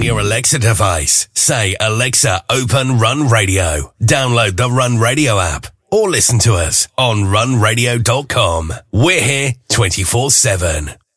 your Alexa device, say, Alexa, open Run Radio. Download the Run Radio app or listen to us on runradio.com. We're here 24/7.